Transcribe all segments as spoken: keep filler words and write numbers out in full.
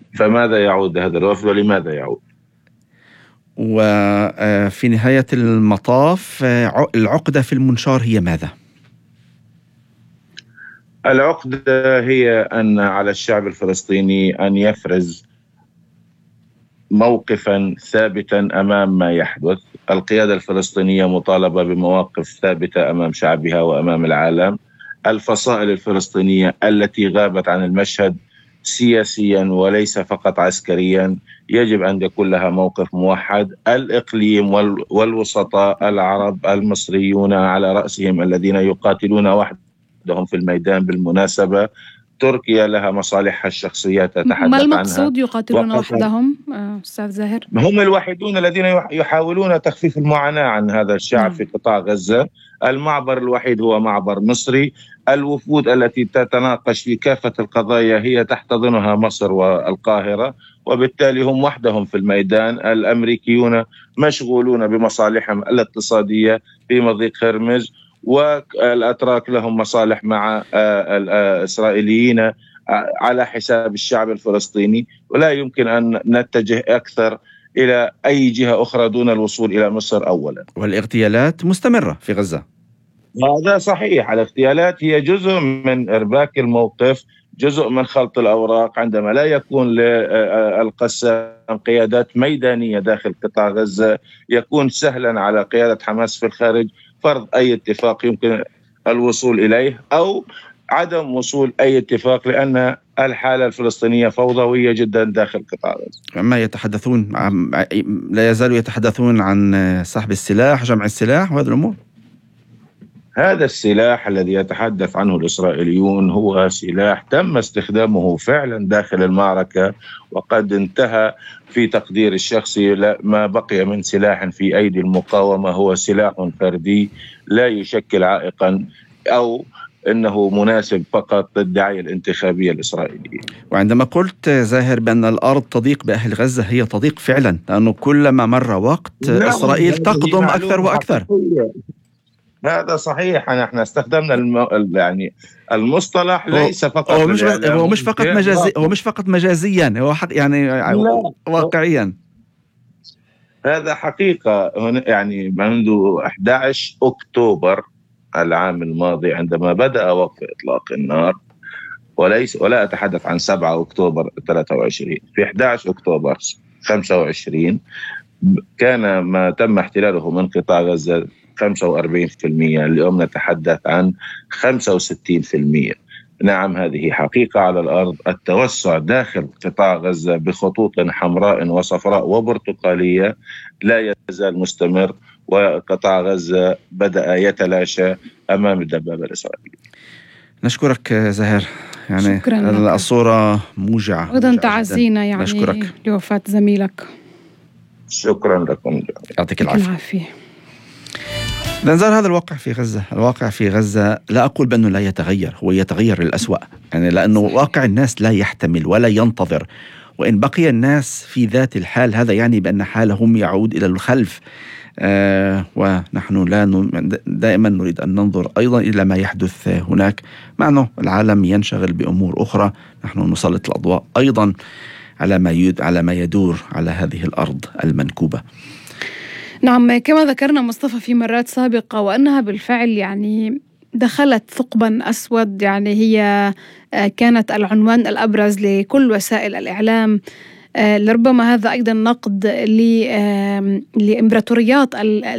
فماذا يعود هذا الوفد ولماذا يعود؟ وفي نهاية المطاف العقدة في المنشار هي ماذا؟ العقدة هي أن على الشعب الفلسطيني أن يفرز موقفا ثابتا أمام ما يحدث. القيادة الفلسطينية مطالبة بمواقف ثابتة أمام شعبها وأمام العالم. الفصائل الفلسطينية التي غابت عن المشهد سياسيا وليس فقط عسكريا يجب أن يكون لها موقف موحد. الإقليم والوسطاء العرب المصريون على رأسهم الذين يقاتلون وحدهم في الميدان. بالمناسبة تركيا لها مصالحها الشخصية تتحدث عنها. ما المقصود يقاتلون وحدهم أستاذ زاهر؟ هم الوحيدون الذين يحاولون تخفيف المعاناة عن هذا الشعب في قطاع غزة. المعبر الوحيد هو معبر مصري. الوفود التي تتناقش في كافة القضايا هي تحتضنها مصر والقاهرة، وبالتالي هم وحدهم في الميدان. الأمريكيون مشغولون بمصالحهم الاقتصادية في مضيق هرمز، والأتراك لهم مصالح مع الإسرائيليين على حساب الشعب الفلسطيني، ولا يمكن أن نتجه أكثر إلى أي جهة أخرى دون الوصول إلى مصر أولا. والاغتيالات مستمرة في غزة. هذا صحيح، الاغتيالات هي جزء من إرباك الموقف، جزء من خلط الأوراق. عندما لا يكون للقسام قيادات ميدانية داخل قطاع غزة يكون سهلا على قيادة حماس في الخارج فرض أي اتفاق يمكن الوصول إليه أو عدم وصول أي اتفاق، لأن الحالة الفلسطينية فوضوية جدا داخل قطاع غزة. ما يتحدثون لا يزالوا يتحدثون عن سحب السلاح، جمع السلاح وهذه الأمور. هذا السلاح الذي يتحدث عنه الإسرائيليون هو سلاح تم استخدامه فعلا داخل المعركة، وقد انتهى في تقدير الشخصي. ما بقي من سلاح في أيدي المقاومة هو سلاح فردي لا يشكل عائقا أو إنه مناسب فقط للدعاية الانتخابية الإسرائيلية. وعندما قلت زاهر بأن الأرض تضيق بأهل غزة، هي تضيق فعلا، لأنه كلما مر وقت إسرائيل تقدم أكثر وأكثر. هذا صحيح. نحن استخدمنا الم... يعني المصطلح ليس فقط هو مش هو مش فقط مجازي هو مش فقط مجازيا، هو حق يعني لا. واقعيا هذا حقيقة. يعني منذ أحد عشر أكتوبر العام الماضي عندما بدأ وقف إطلاق النار، وليس ولا أتحدث عن سبعة أكتوبر ثلاثة وعشرين، في أحد عشر أكتوبر خمسة وعشرين كان ما تم احتلاله من قطاع غزة خمسة وأربعين بالمئة. اليوم نتحدث عن خمسة وستين بالمئة. نعم، هذه حقيقة على الأرض. التوسع داخل قطاع غزة بخطوط حمراء وصفراء وبرتقالية لا يزال مستمر، وقطاع غزة بدأ يتلاشى أمام الدبابة الإسرائيلية. نشكرك زاهر، يعني الصورة موجعة. أيضا تعزينا يعني نشكرك لوفاة زميلك. شكرا لكم، يعطيك العافية. ننظر هذا الواقع في غزة. الواقع في غزة لا أقول بأنه لا يتغير، هو يتغير للأسوأ، يعني لأنه واقع الناس لا يحتمل ولا ينتظر. وإن بقي الناس في ذات الحال هذا يعني بأن حالهم يعود إلى الخلف. آه ونحن لا ن... دائما نريد أن ننظر أيضا إلى ما يحدث هناك، مع أنه العالم ينشغل بأمور أخرى. نحن نسلط الأضواء أيضا على ما يد... على ما يدور على هذه الأرض المنكوبة. نعم، كما ذكرنا مصطفى في مرات سابقة، وأنها بالفعل يعني دخلت ثقبا أسود. يعني هي كانت العنوان الأبرز لكل وسائل الإعلام. لربما هذا أيضا نقد لإمبراطوريات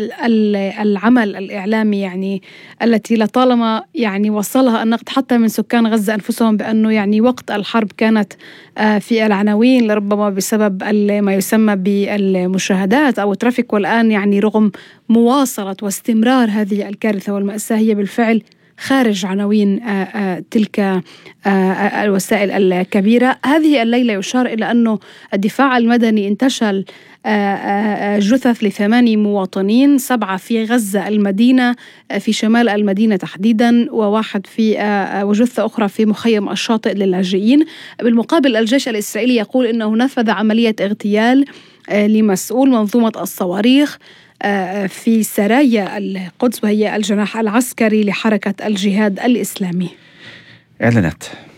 العمل الإعلامي، يعني التي لطالما يعني وصلها النقد حتى من سكان غزة أنفسهم بأنه يعني وقت الحرب كانت في العناوين، لربما بسبب ما يسمى بالمشاهدات أو الترافيك. والآن يعني رغم مواصلة واستمرار هذه الكارثة والمأساة هي بالفعل خارج عناوين تلك الوسائل الكبيرة. هذه الليلة يشار إلى أنه الدفاع المدني انتشل جثث لثماني مواطنين، سبعة في غزة المدينة في شمال المدينة تحديدا، وواحد في وجثة أخرى في مخيم الشاطئ للاجئين. بالمقابل الجيش الإسرائيلي يقول أنه نفذ عملية اغتيال لمسؤول منظومة الصواريخ في سرايا القدس، وهي الجناح العسكري لحركة الجهاد الإسلامي. إعلانات.